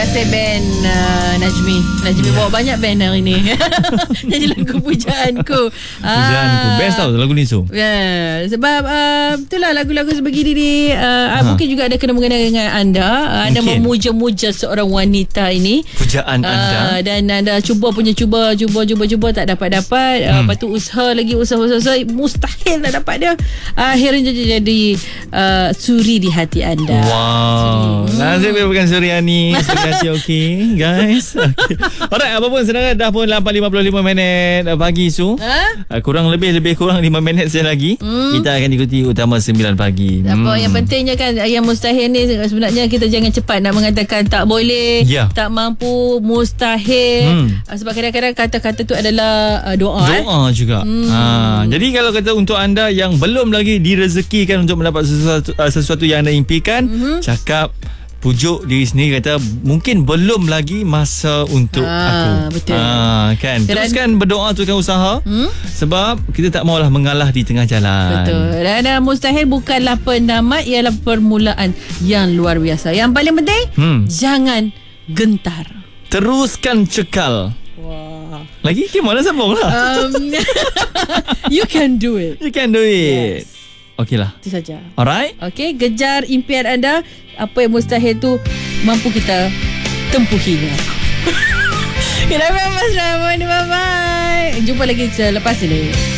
kasih band Najmi bawa banyak band hari ni. Jadi lagu pujaanku. Pujaanku best tau lagu ni so. Sebab itulah lagu-lagu sebegini ni mungkin juga ada kena-mengena dengan anda. Anda memuja-muja seorang wanita ini. Pujaan anda. Dan anda cuba tak dapat. Lepas tu usaha mustahil tak dapat dia. Akhirnya jadi suri di hati anda. Wow. Nasib bukan Suryani. Suryani okey guys. Okay. Alright, apa pun sebenarnya dah pun 8.55 minit pagi Su. Kurang lebih 5 minit saja lagi. Kita akan ikuti Utama 9 pagi. Apa yang pentingnya kan, yang mustahil ni sebenarnya kita jangan cepat nak mengatakan tak boleh, tak mampu, mustahil. Sebab kadang-kadang kata-kata tu adalah doa juga. Jadi kalau kata untuk anda yang belum lagi direzekikan untuk mendapat sesuatu yang anda impikan, cakap, pujuk diri sendiri, kata mungkin belum lagi masa untuk aku. Betul. Kan. Teruskan berdoa, teruskan usaha. Sebab kita tak maulah mengalah di tengah jalan. Betul. Dan mustahil bukanlah penamat, ialah permulaan yang luar biasa. Yang paling penting, jangan gentar. Teruskan cekal. Wah. Lagi mana sambung lah. You can do it. You can do it. Yes. Okey lah. Itu saja. Alright. Okey, kejar impian anda. Apa yang mustahil tu mampu kita tempuhinya. Kenapa Mas Ramon? Bye-bye. Jumpa lagi selepas ini.